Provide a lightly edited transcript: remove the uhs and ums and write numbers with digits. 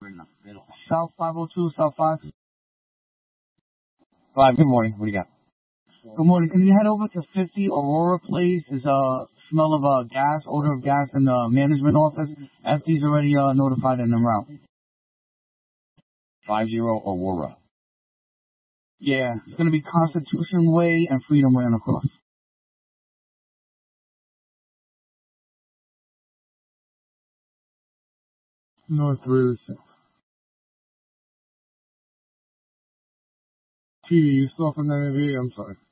South 502, South 5. 5, good morning. What do you got? Good morning. Can you head over to 50 Aurora Place? There's a smell of gas, odor of gas in the management office. FD's already notified and en route. 50 Aurora. Yeah, it's going to be Constitution Way and Freedom Way on the cross. North 306. TV, you still off on 988? I'm sorry.